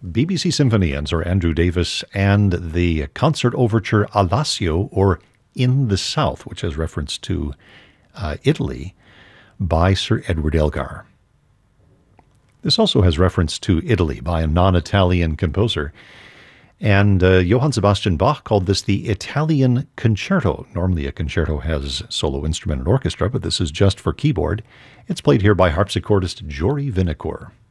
BBC Symphony and Sir Andrew Davis, and the concert overture Alessio, or In the South, which has reference to Italy, by Sir Edward Elgar. This also has reference to Italy by a non-Italian composer. And Johann Sebastian Bach called this the Italian Concerto. Normally a concerto has solo instrument and orchestra, but this is just for keyboard. It's played here by harpsichordist Jory Vinocour.